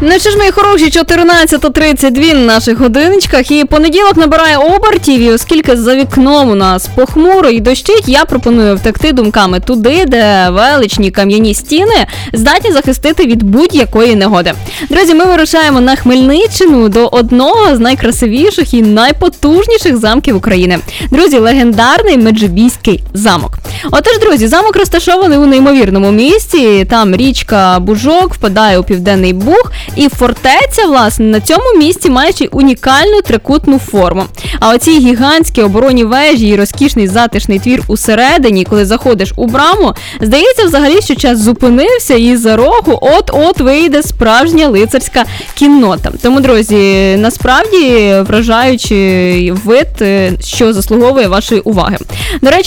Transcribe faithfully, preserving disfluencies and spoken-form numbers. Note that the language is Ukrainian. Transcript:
Ну що ж, мої хороші, чотирнадцята тридцять два на наших годиночках, і понеділок набирає обертів, і оскільки за вікном у нас похмуро і дощить, я пропоную втекти думками туди, де величні кам'яні стіни здатні захистити від будь-якої негоди. Друзі, ми вирушаємо на Хмельниччину до одного з найкрасивіших і найпотужніших замків України. Друзі, легендарний Меджибіський замок. Отож, друзі, замок розташований у неймовірному місці, там річка Бужок впадає у Південний Буг, і фортеця, власне, на цьому місці має ще й унікальну трикутну форму. А оці гігантські оборонні вежі і розкішний затишний твір усередині, коли заходиш у браму, здається взагалі, що час зупинився і за рогу от-от вийде справжня лицарська кіннота. Тому, друзі, насправді вражаючий вид, що заслуговує вашої уваги. До речі,